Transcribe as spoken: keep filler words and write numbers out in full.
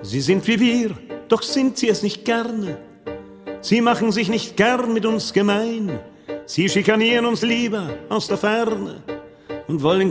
Sie sind wie wir, doch sind sie es nicht gerne. Sie machen sich nicht gern mit uns gemein. Sie schikanieren uns lieber aus der Ferne und wollen